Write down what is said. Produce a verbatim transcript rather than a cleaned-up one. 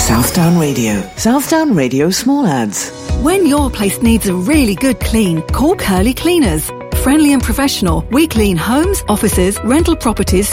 Southdown Radio. Southdown Radio Small Ads. When your place needs a really good clean, call Curly Cleaners. Friendly and professional, we clean homes, offices, rental properties,